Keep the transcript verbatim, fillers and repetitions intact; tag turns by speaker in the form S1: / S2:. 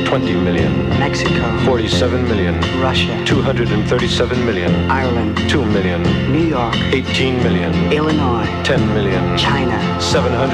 S1: twenty million.
S2: Mexico.
S1: forty-seven million.
S2: Russia.
S1: two hundred thirty-seven million.
S2: Ireland.
S1: two million.
S2: New York.
S1: eighteen million.
S2: Illinois.
S1: ten million.
S2: China.
S1: seven hundred